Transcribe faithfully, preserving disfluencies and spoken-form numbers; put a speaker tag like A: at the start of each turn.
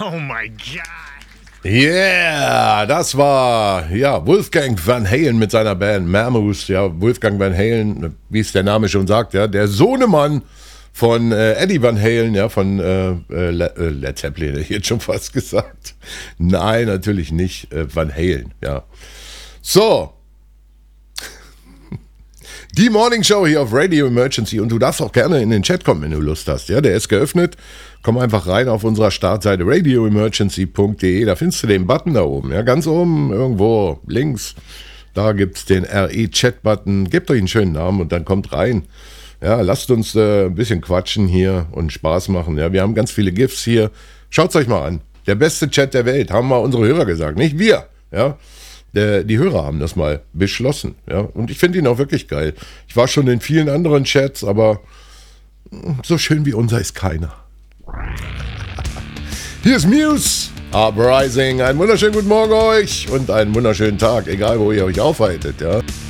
A: Oh my God.
B: Yeah, das war ja Wolfgang Van Halen mit seiner Band Mammoth. Ja, Wolfgang Van Halen, wie es der Name schon sagt, ja, der Sohnemann von äh, Eddie Van Halen, ja, von äh, äh, Led Zeppelin, hätte ich jetzt schon fast gesagt. Nein, natürlich nicht, äh, Van Halen, ja. So. Die Morning Show hier auf Radio Emergency, und du darfst auch gerne in den Chat kommen, wenn du Lust hast. Ja, der ist geöffnet. Komm einfach rein auf unserer Startseite radio emergency punkt de. Da findest du den Button da oben. Ja, ganz oben irgendwo links. Da gibt es den R E-Chat-Button. Gebt euch einen schönen Namen und dann kommt rein. Ja, lasst uns äh, ein bisschen quatschen hier und Spaß machen. Ja, wir haben ganz viele GIFs hier. Schaut's euch mal an. Der beste Chat der Welt, haben mal unsere Hörer gesagt, nicht wir. Ja. Die Hörer haben das mal beschlossen, ja, und ich finde ihn auch wirklich geil. Ich war schon in vielen anderen Chats, aber so schön wie unser ist keiner. Hier ist Muse, Uprising. Einen wunderschönen guten Morgen euch und einen wunderschönen Tag, egal wo ihr euch aufhaltet, ja.